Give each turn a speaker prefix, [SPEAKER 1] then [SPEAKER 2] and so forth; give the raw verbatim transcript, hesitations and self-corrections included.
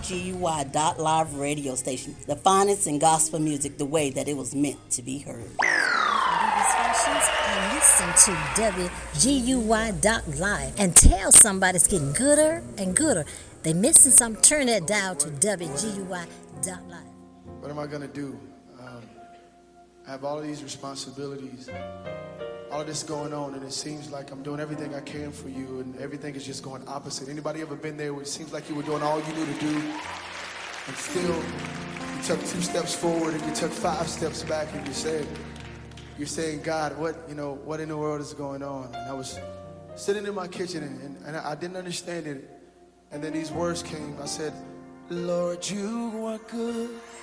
[SPEAKER 1] G U Y dot live radio station, the finest in gospel music the way that it was meant to be heard.
[SPEAKER 2] And listen to W G U Y dot live and tell somebody it's getting gooder and gooder. They missing something, turn that dial to W G U Y dot live.
[SPEAKER 3] What am I going to do? Um, I have all of these responsibilities, all of this going on, and it seems like I'm doing everything I can for you, and everything is just going opposite. Anybody ever been there where it seems like you were doing all you knew to do, and still you took two steps forward and you took five steps back, and you said, you're saying, God, what, you know, what in the world is going on? And I was sitting in my kitchen, and, and, and I didn't understand it. And then these words came. I said, Lord, you are good.